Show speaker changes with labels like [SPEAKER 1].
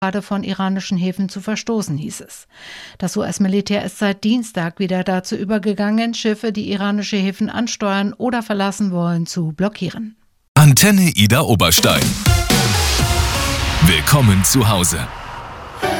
[SPEAKER 1] von iranischen Häfen zu verstoßen, hieß es. Das US-Militär ist seit Dienstag wieder dazu übergegangen, Schiffe, die iranische Häfen ansteuern oder verlassen wollen, zu blockieren.
[SPEAKER 2] Antenne Ida Oberstein. Willkommen zu Hause.